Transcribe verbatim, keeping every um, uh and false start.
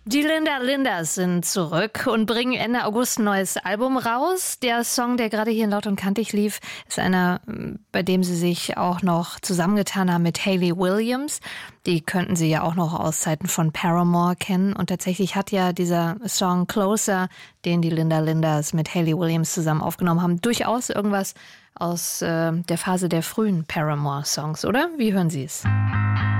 Die Linda Lindas sind zurück und bringen Ende August ein neues Album raus. Der Song, der gerade hier in Laut und Kantig lief, ist einer, bei dem sie sich auch noch zusammengetan haben mit Hayley Williams. Die könnten sie ja auch noch aus Zeiten von Paramore kennen. Und tatsächlich hat ja dieser Song Closer, den die Linda Lindas mit Hayley Williams zusammen aufgenommen haben, durchaus irgendwas aus äh, der Phase der frühen Paramore-Songs, oder? Wie hören Sie es?